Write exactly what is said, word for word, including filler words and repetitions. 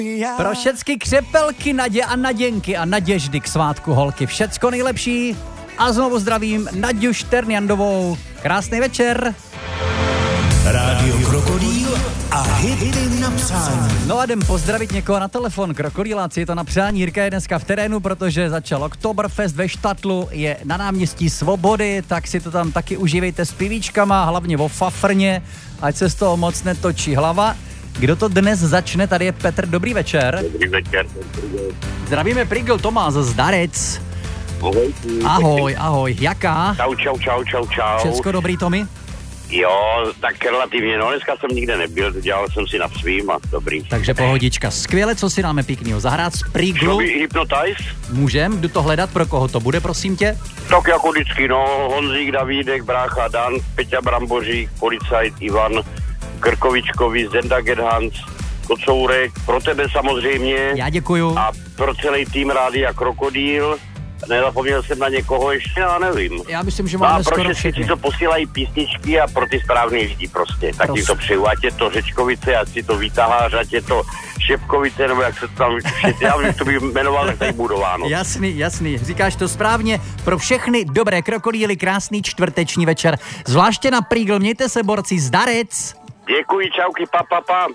Pro všecky křepelky, Nadě a Naděnky a Naděždy k svátku holky. Všecko nejlepší a znovu zdravím Naďu Šternjandovou. Krásný večer. Rádio Krokodýl a hity na přání. No a jdem pozdravit někoho na telefon. Krokodýláci, je to na přání. Jirka je dneska v terénu, protože začal Oktoberfest ve Štatlu, je na náměstí Svobody, tak si to tam taky užívejte s pivíčkama, hlavně o fafrně, ať se z toho moc netočí hlava. Kdo to dnes začne? Tady je Petr, dobrý večer. Dobrý večer. Zdravíme Prigl, Tomás z Darec. Ahoj. Ahoj, ahoj, jaká? Čau, čau, čau, čau, čau. Všecko dobrý, Tomi? Jo, tak relativně, no dneska jsem nikde nebyl, dělal jsem si na svým a dobrý. Takže pohodička. Skvěle, co si dáme pěknýho? Zahrát z Priglu? Hypnotize? Můžem, jdu to hledat, pro koho to bude, prosím tě? Tak jako vždycky, no, Honzík, Davídek, brácha Dan, Peťa Brambořík, policajt Ivan, Krkovičkovi, Zenda Gedhans, Kocourek, pro tebe samozřejmě. Já děkuju. A pro celý tým Rádia Krokodýl. Nezapomněl jsem na někoho ještě, já nevím. Já myslím, že máme a skoro pro všechny. A co posílají písničky a pro ty správný lidi prostě. Tak jim to přeju, ať je to Řečkovice, ať si to Výtahář, ať je to Šepkovice, nebo jak se to tam všichni, já bych to bych jmenoval, tak tady budováno. Jasný, jasný, říkáš to správně. Pro všechny dobré krokodýly, krásný čtvrteční večer. Zvláště na Prigl, mějte se borci, zdarec. Děkuji, čauky, pa, pa, pa.